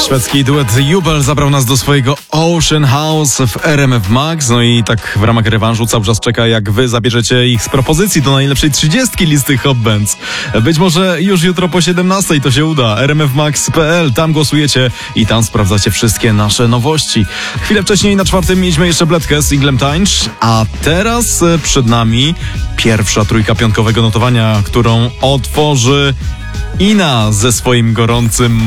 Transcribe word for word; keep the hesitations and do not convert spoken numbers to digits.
Szwedzki duet Jubel zabrał nas do swojego Ocean House w R M F Max. No i tak w ramach rewanżu cały czas czeka, jak wy zabierzecie ich z propozycji do najlepszej trzydziestki listy Hot Bands. Być może już jutro po siedemnastej to się uda. r m f max kropka p l, tam głosujecie i tam sprawdzacie wszystkie nasze nowości. Chwilę wcześniej na czwartym mieliśmy jeszcze Bledkę z singlem Tańcz, a teraz przed nami pierwsza trójka piątkowego notowania, którą otworzy Ina ze swoim gorącym